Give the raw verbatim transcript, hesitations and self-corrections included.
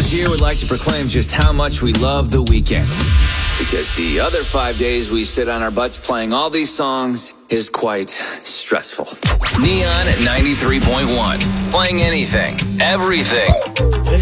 days here would like to proclaim just how much we love the weekend. Because the other five days we sit on our butts playing all these songs is quite stressful. Neon at ninety-three point one. Playing anything, everything.